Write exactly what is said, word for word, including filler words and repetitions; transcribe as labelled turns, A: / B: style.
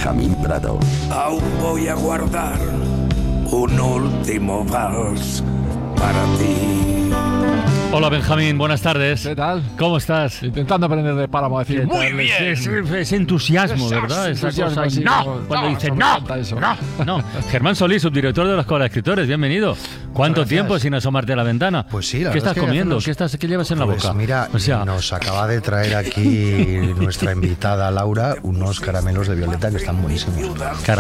A: Benjamín Prado.
B: Aún voy a guardar un último vals para ti.
C: Hola Benjamín, buenas tardes.
D: ¿Qué tal?
C: ¿Cómo estás?
D: Intentando aprender de Páramo a decir
C: ¿Qué
D: muy
C: tal?
D: bien.
C: Es, es- es entusiasmo,
D: Es
C: ¿verdad? Esa
D: entusiasmo,
C: cosa.
D: sí,
C: No,
D: como-
C: cuando
D: no,
C: dice
D: eso me
C: no,
D: encanta eso.
C: no, no. Germán Solís, subdirector de la Escuela de Escritores, bienvenido. ¿Cuánto
E: Gracias.
C: tiempo sin asomarte a la ventana?
E: Pues sí, la
C: ¿Qué
E: verdad
C: estás
E: es que
C: comiendo?
E: hacemos-
C: ¿Qué, estás, ¿Qué llevas en la
E: Pues
C: boca?
E: mira,
C: o sea,
E: nos acaba de traer aquí nuestra invitada Laura unos caramelos de violeta que están buenísimos.
C: cara-